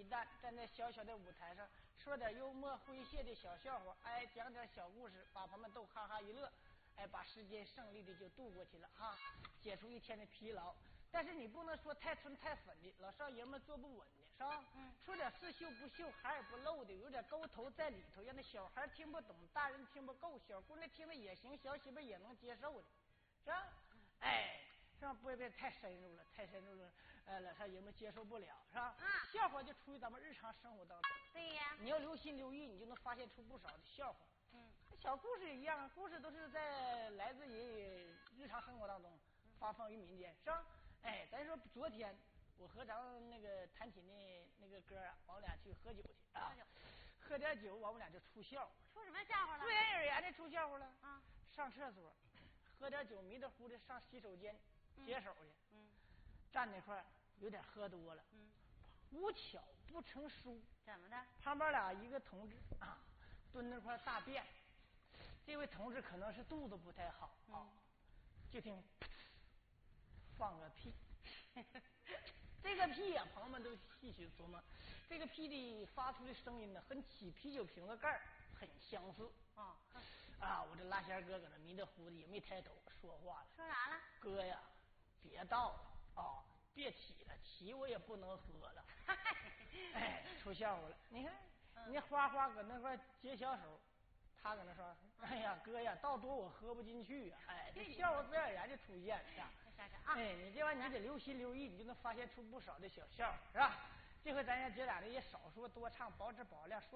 皮蛋，站在小小的舞台上，说点幽默诙谐的小笑话，哎，讲点小故事，把朋友们逗哈哈一乐，哎，把时间胜利的就度过去了哈，解除一天的疲劳。但是你不能说太纯太粉的，老少爷们坐不稳的是吧？说点是秀不秀，孩儿不露的，有点沟头在里头，让那小孩听不懂，大人听不够，小姑娘听了也行，小媳妇也能接受的，是吧？哎。是吧？不会太深入了，太深入了，老少爷们接受不了，是吧？笑话就出于咱们日常生活当中。 对呀。 你要留心留意，你就能发现出不少的笑话。小故事也一样，故事都是来自于日常生活当中，发放于民间，是吧？哎，咱说昨天我和咱那个弹琴的那个哥啊，我们俩去喝酒去啊，喝点酒，我们俩就出笑话。 出什么笑话了？ 自然而然的出笑话了啊！ 上厕所，喝点酒，迷得糊的上洗手间。解手去，站那块儿有点喝多了，无巧不成书， 怎么的？ 旁边俩一个同志啊，蹲那块大便，这位同志可能是肚子不太好就听放个屁，这个屁呀，朋友们都细细琢磨，这个屁的发出的声音呢，和起啤酒瓶子盖很相似我这拉弦哥搁那迷得糊的也没抬头说话了， 说啥了？ 哥呀，别倒了别起了，起我也不能喝了。哎，出笑话了。你看，你花花搁那块接小手，他搁那说：“哎呀，哥呀，倒多我喝不进去呀。”哎，这笑话自然而然就出现了。哎，你这玩意你得留心留意，你就能发现出不少的小笑话，是吧？这回咱爷俩的也少说多唱，保质保量。